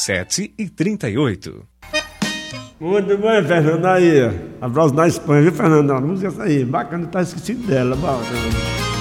7h38. Muito bem, Fernando, aí. Abraço na Espanha, viu, Fernando? A música essa aí, bacana, tá esquecido dela. Bacana.